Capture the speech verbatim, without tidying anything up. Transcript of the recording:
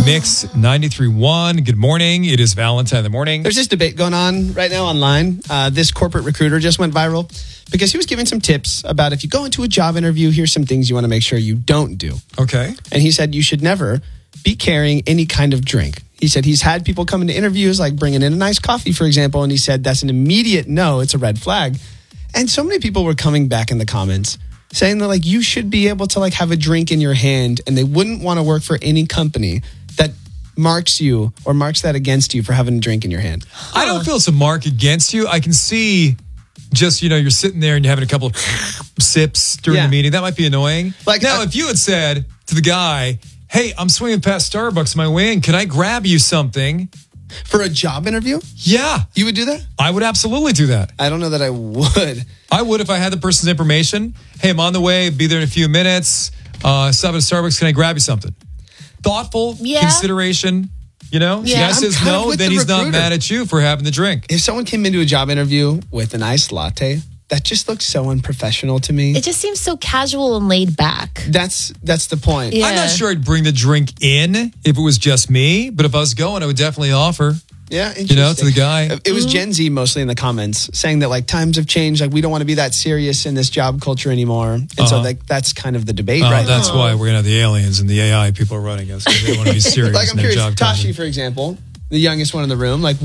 Mix ninety-three point one. Good morning. It is Valentine in the morning. There's this debate going on right now online. Uh, this corporate recruiter just went viral because he was giving some tips about if you go into a job interview, here's some things you want to make sure you don't do. Okay. And he said you should never be carrying any kind of drink. He said he's had people come into interviews, like bringing in a nice coffee, for example, and he said that's an immediate no, it's a red flag. And so many people were coming back in the comments saying that like you should be able to like have a drink in your hand, and they wouldn't want to work for any company that marks you or marks that against you for having a drink in your hand. I don't feel it's a mark against you. I can see just, you know, you're sitting there and you're having a couple of sips during Yeah. the meeting. That might be annoying. Like, now, uh, if you had said to the guy, hey, I'm swinging past Starbucks on my way in. Can I grab you something? For a job interview, Yeah, you would do that? I would absolutely do that. I don't know that I would. I would if I had the person's information. Hey, I'm on the way. Be there in a few minutes. Uh, stop at Starbucks. Can I grab you something? Thoughtful Yeah. consideration. You know, Yeah. the guy I'm says kind of no, with then the he's not recruiter. mad at you for having the drink. If someone came into a job interview with an iced latte, that just looks so unprofessional to me. It just seems so casual and laid back. That's that's the point. Yeah. I'm not sure I'd bring the drink in if it was just me, but if I was going, I would definitely offer. Yeah, You know, to the guy. It was Gen Z mostly in the comments saying that like times have changed, like we don't want to be that serious in this job culture anymore, and so Uh-huh. like that's kind of the debate Oh, right that's now. why we're gonna have the aliens and the A I people are running us because they want to be serious Like in I'm their curious, job culture. Tashi, for example, the youngest one in the room, like